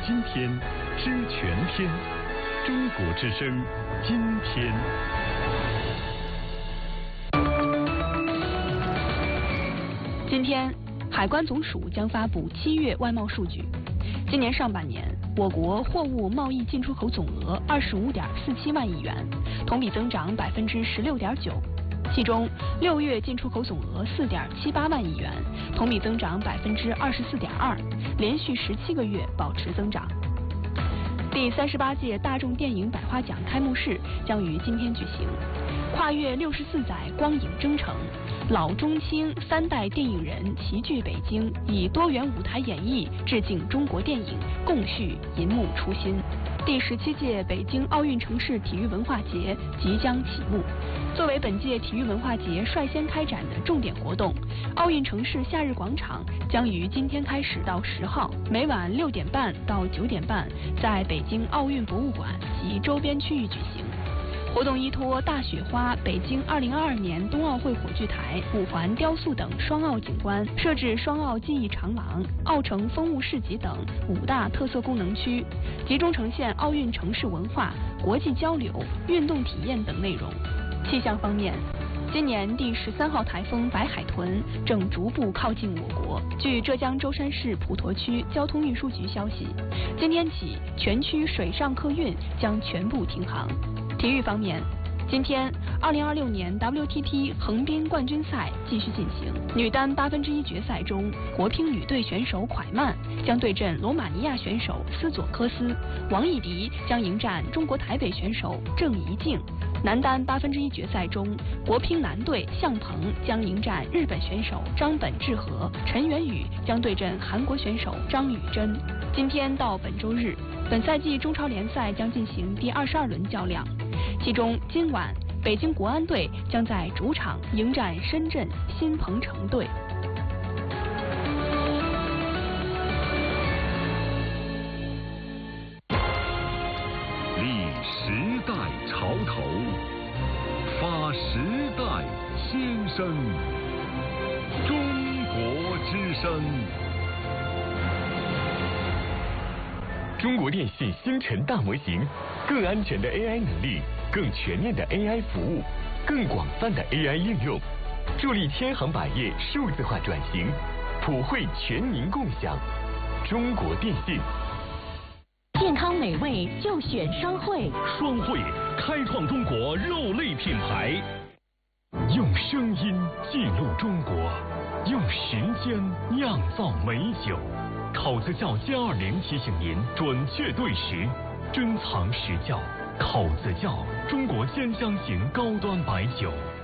今天，知全天。中国之声，今天。 今天，海关总署将发布7月外贸数据。今年上半年，我国货物贸易进出口总额25.47万亿元，同比增长16.9%。其中，6月进出口总额4.78万亿元，同比增长24.2%，连续17个月保持增长。第38届大众电影百花奖开幕式将于今天举行，跨越64载光影征程，老中青3代电影人齐聚北京，以多元舞台演绎致敬中国电影，共续银幕初心。第17届北京奥运城市体育文化节即将启幕。作为本届体育文化节率先开展的重点活动，奥运城市夏日广场将于今天开始到10号，每晚6点半到9点半，在北京奥运博物馆及周边区域举行。活动依托大雪花、北京2022年冬奥会火炬台、五环雕塑等双奥景观，设置双奥记忆长廊、奥城风物市集等5大特色功能区，集中呈现奥运城市文化、国际交流、运动体验等内容。气象方面，今年第13号台风白海豚正逐步靠近我国。据浙江舟山市普陀区交通运输局消息，今天起全区水上客运将全部停航。体育方面，今天2026年 WTT 横滨冠军赛继续进行。女单1/8决赛中，国乒女队选手蒯曼将对阵罗马尼亚选手斯佐科斯，王艺迪将迎战中国台北选手郑怡静。男单1/8决赛中，国乒男队向鹏将迎战日本选手张本智和，陈元宇将对阵韩国选手张宇珍。今天到本周日，本赛季中超联赛将进行第22轮较量，其中今晚北京国安队将在主场迎战深圳新鹏城队。 立时代潮头，发时代先声。中国之声。中国电信星辰大模型，更安全的 AI 能力，更全面的 AI 服务，更广泛的 AI 应用，助力千行百业数字化转型，普惠全民共享。中国电信。 健康美味就选双汇， 双汇开创中国肉类品牌， 用声音记录中国，用时间酿造美酒。考子窖+20提醒您准确对时，珍藏实窖。考子窖，中国10箱型高端白酒。